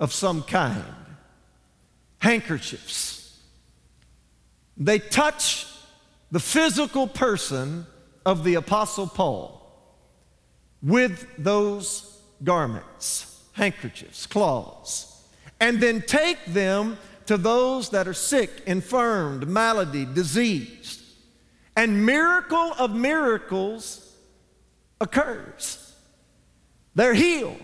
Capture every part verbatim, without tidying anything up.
of some kind, handkerchiefs. They touch the physical person of the Apostle Paul with those garments, handkerchiefs, cloths, and then take them to those that are sick, infirmed, malady, diseased. And miracle of miracles occurs. They're healed.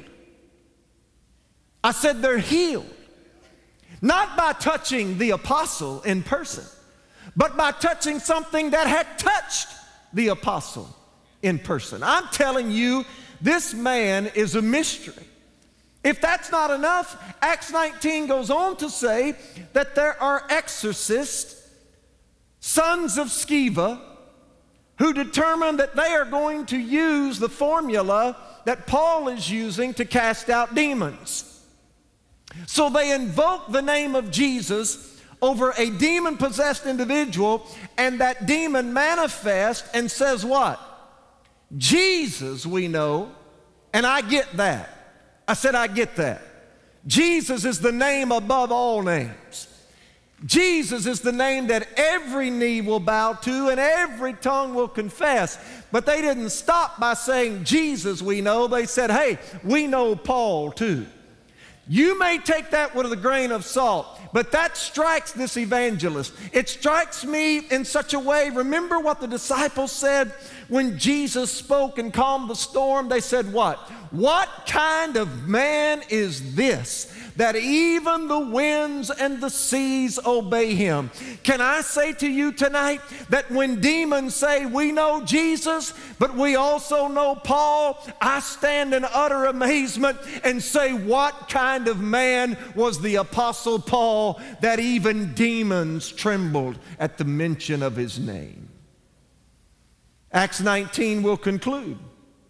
I said they're healed. Not by touching the apostle in person, but by touching something that had touched the apostle in person. I'm telling you, this man is a mystery. If that's not enough, Acts nineteen goes on to say that there are exorcists, sons of Sceva, who determine that they are going to use the formula that Paul is using to cast out demons. So they invoke the name of Jesus over a demon-possessed individual, and that demon manifests and says what? Jesus we know, and I get that. I said, I get that. Jesus is the name above all names. Jesus is the name that every knee will bow to and every tongue will confess. But they didn't stop by saying, Jesus we know. They said, hey, we know Paul too. You may take that with a grain of salt, but that strikes this evangelist. It strikes me in such a way. Remember what the disciples said when Jesus spoke and calmed the storm? They said what? What kind of man is this that even the winds and the seas obey him? Can I say to you tonight that when demons say we know Jesus, but we also know Paul, I stand in utter amazement and say, what kind of man was the Apostle Paul that even demons trembled at the mention of his name? Acts nineteen will conclude.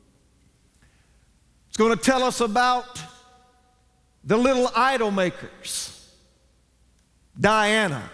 It's going to tell us about the little idol makers, Diana.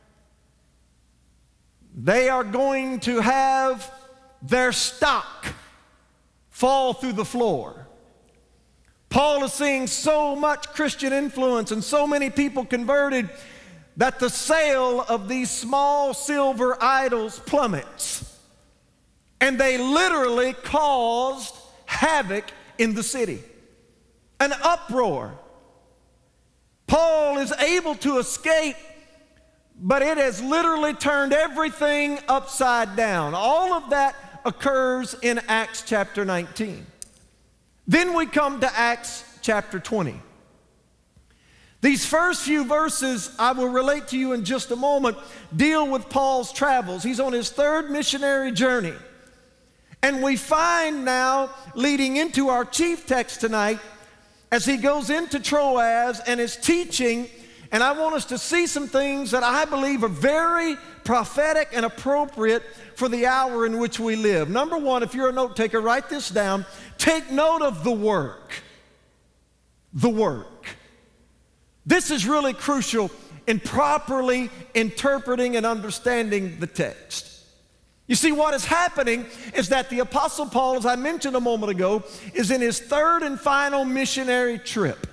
They are going to have their stock fall through the floor. Paul is seeing so much Christian influence and so many people converted that the sale of these small silver idols plummets. And they literally caused havoc in the city, an uproar. Paul is able to escape, but it has literally turned everything upside down. All of that occurs in Acts chapter nineteen. Then we come to Acts chapter twenty. These first few verses, I will relate to you in just a moment, deal with Paul's travels. He's on his third missionary journey. And we find now, leading into our chief text tonight, as he goes into Troas and is teaching, and I want us to see some things that I believe are very prophetic and appropriate for the hour in which we live. Number one, if you're a note taker, write this down. Take note of the work. The work. This is really crucial in properly interpreting and understanding the text. You see, what is happening is that the Apostle Paul, as I mentioned a moment ago, is in his third and final missionary trip.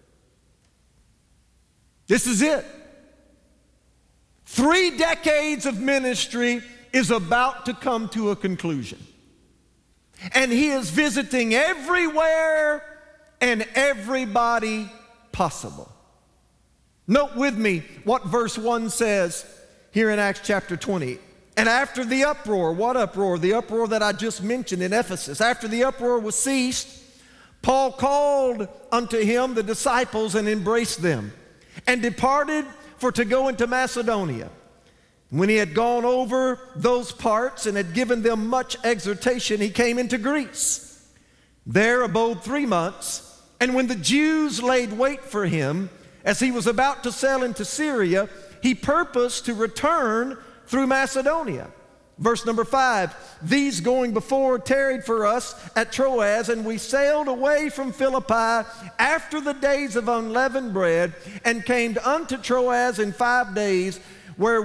This is it. Three decades of ministry is about to come to a conclusion. And he is visiting everywhere and everybody possible. Note with me what verse one says here in Acts chapter twenty. And after the uproar, what uproar? The uproar that I just mentioned in Ephesus. After the uproar was ceased, Paul called unto him the disciples and embraced them, and departed for to go into Macedonia. When he had gone over those parts and had given them much exhortation, he came into Greece. There abode three months, and when the Jews laid wait for him, as he was about to sail into Syria, he purposed to return through Macedonia. Verse number five, these going before tarried for us at Troas, and we sailed away from Philippi after the days of unleavened bread, and came unto Troas in five days, where